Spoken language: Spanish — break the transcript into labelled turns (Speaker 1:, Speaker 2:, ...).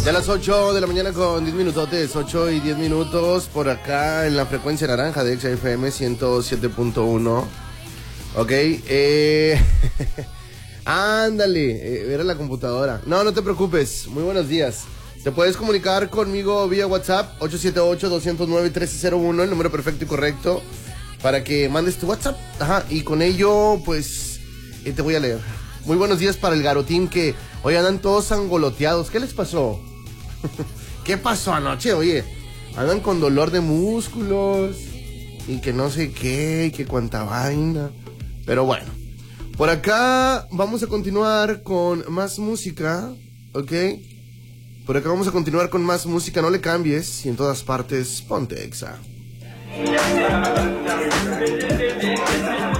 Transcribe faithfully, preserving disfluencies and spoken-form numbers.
Speaker 1: Ya las ocho de la mañana con diez minutotes, ocho y diez minutos por acá en la frecuencia naranja de Exa F M ciento siete punto uno. Ok, eh... ándale, eh, era la computadora. No, no te preocupes, muy buenos días. Te puedes comunicar conmigo vía WhatsApp, ocho siete ocho, dos cero nueve, uno tres cero uno, el número perfecto y correcto, para que mandes tu WhatsApp. Ajá, y con ello, pues, eh, te voy a leer. Muy buenos días para el Garotín que hoy andan todos angoloteados. ¿Qué les pasó? ¿Qué pasó anoche? Oye, andan con dolor de músculos y que no sé qué, y que cuánta vaina. Pero bueno, por acá vamos a continuar con más música, ¿ok? Por acá vamos a continuar con más música, no le cambies y en todas partes ponte Exa.